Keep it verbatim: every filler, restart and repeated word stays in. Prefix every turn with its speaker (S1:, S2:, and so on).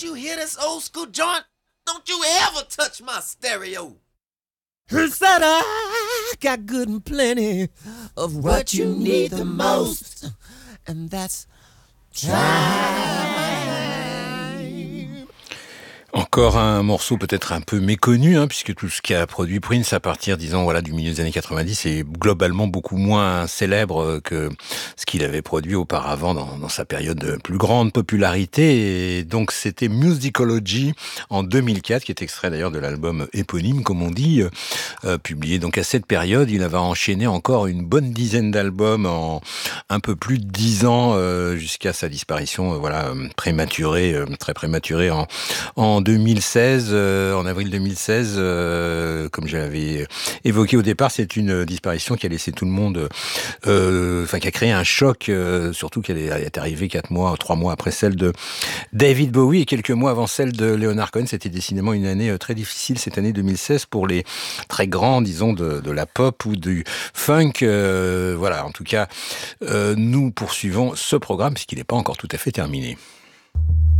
S1: you hear this old school joint? Don't you ever touch my stereo.
S2: Said I got good and plenty of what you need the most, and that's time.
S3: Encore un morceau peut-être un peu méconnu, hein, puisque tout ce qu'a produit Prince à partir, disons, voilà, du milieu des années quatre-vingt-dix est globalement beaucoup moins célèbre que ce qu'il avait produit auparavant dans, dans sa période de plus grande popularité. Et donc c'était Musicology en deux mille quatre, qui est extrait d'ailleurs de l'album éponyme, comme on dit, euh, publié donc à cette période. Il avait enchaîné encore une bonne dizaine d'albums en un peu plus de dix ans, euh, jusqu'à sa disparition, euh, voilà, prématurée, euh, très prématurée en, en deux mille seize, euh, en avril deux mille seize, euh, comme je l'avais évoqué au départ, c'est une disparition qui a laissé tout le monde, euh, enfin qui a créé un choc, euh, surtout qu'elle est, est arrivée quatre mois, trois mois après celle de David Bowie et quelques mois avant celle de Leonard Cohen. C'était décidément une année très difficile, cette année deux mille seize, pour les très grands, disons, de, de la pop ou du funk. Euh, voilà, en tout cas, euh, nous poursuivons ce programme puisqu'il n'est pas encore tout à fait terminé.